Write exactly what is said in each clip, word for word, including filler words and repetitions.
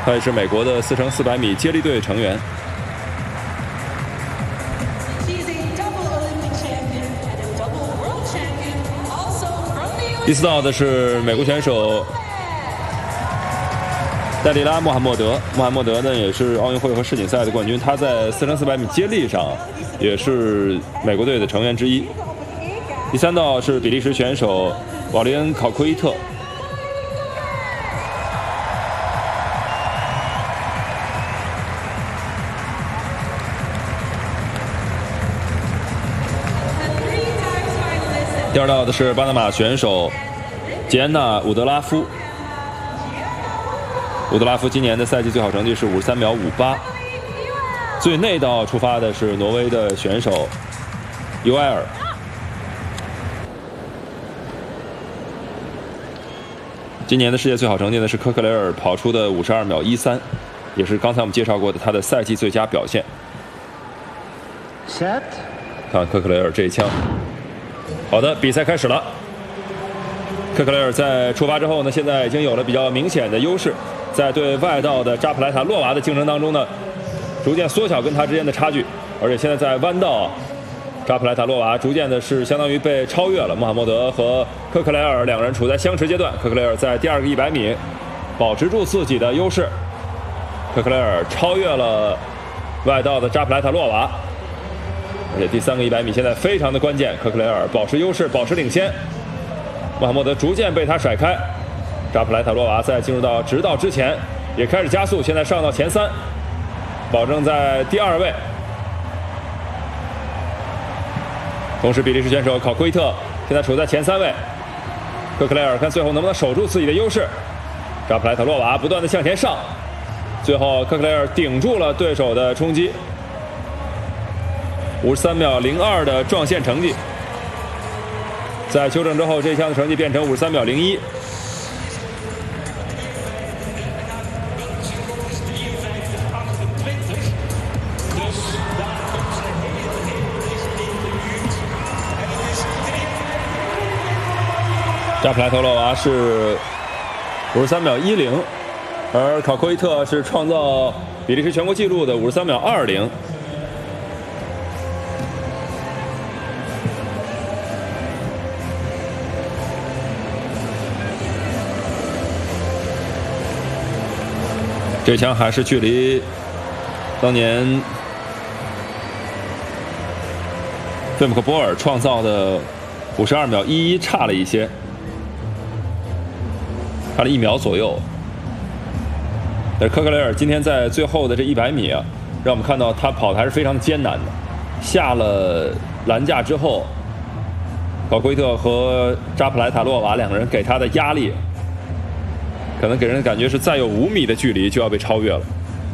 他也是美国的四乘四百米接力队成员。第四道的是美国选手戴利拉·穆罕默德。穆罕默德呢也是奥运会和世锦赛的冠军，他在四乘四百米接力上也是美国队的成员之一。第三道是比利时选手瓦利恩·考科伊特。第二道的是巴拿马选手杰安娜·伍德拉夫。伍德拉夫今年的赛季最好成绩是五十三秒五八。最内道出发的是挪威的选手尤埃尔。今年的世界最好成绩呢是科克雷尔跑出的五十二秒一三，也是刚才我们介绍过的他的赛季最佳表现。 Set， 看科克雷尔这一枪。好的，比赛开始了。科克雷尔在出发之后呢，现在已经有了比较明显的优势，在对外道的扎普莱塔洛娃的竞争当中呢，逐渐缩小跟他之间的差距，而且现在在弯道，扎普莱塔洛娃逐渐的是相当于被超越了。穆罕默德和科克雷尔两个人处在相持阶段，科克雷尔在第二个一百米保持住自己的优势，科克雷尔超越了外道的扎普莱塔洛娃。而且第三个一百米现在非常的关键，科克雷尔保持优势，保持领先，穆罕默德逐渐被他甩开。扎普莱塔洛娃在进入到直道之前也开始加速，现在上到前三，保证在第二位。同时比利时选手考科伊特现在处在前三位，科克雷尔看最后能不能守住自己的优势。扎普莱塔洛娃不断的向前上，最后科克雷尔顶住了对手的冲击。五十三秒零二的撞线成绩，在修正之后，这一项的成绩变成五十三秒零一。扎普莱特洛娃是五十三秒一零，而考科伊特是创造比利时全国纪录的五十三秒二零。这枪还是距离当年费姆克波尔创造的五十二秒一一差了一些，差了一秒左右。但是科克雷尔今天在最后的这一百米啊，让我们看到他跑的还是非常艰难的。下了栏架之后，考奎特和扎普莱塔洛娃两个人给他的压力，可能给人的感觉是再有五米的距离就要被超越了。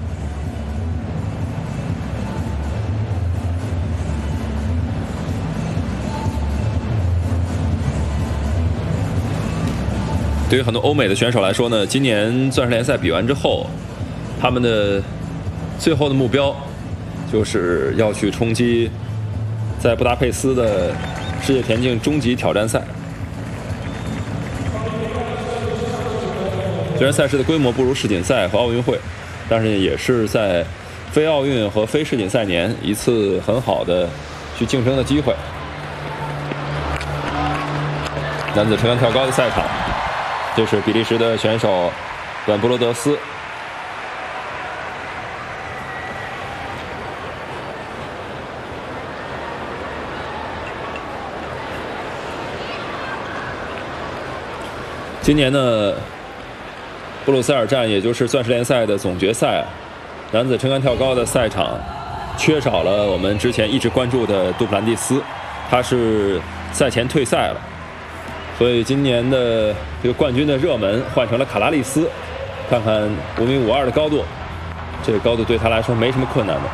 对于很多欧美的选手来说呢，今年钻石联赛比完之后，他们的最后的目标就是要去冲击在布达佩斯的世界田径终极挑战赛。虽然赛事的规模不如世锦赛和奥运会，但是也是在非奥运和非世锦赛年一次很好的去竞争的机会。男子撑杆跳高的赛场，这是比利时的选手本布罗德斯。今年呢，布鲁塞尔站也就是钻石联赛的总决赛，男子撑杆跳高的赛场缺少了我们之前一直关注的杜普兰蒂斯，他是赛前退赛了，所以今年的这个冠军的热门换成了卡拉利斯。看看五米五二的高度，这个高度对他来说没什么困难的，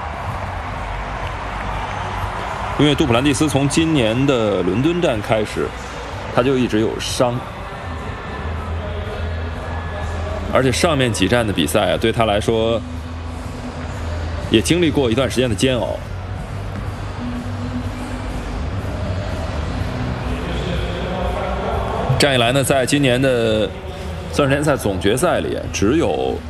因为杜普兰蒂斯从今年的伦敦站开始，他就一直有伤。而且上面几站的比赛啊，对他来说也经历过一段时间的煎熬。这样一来呢，在今年的钻石联赛总决赛里，只有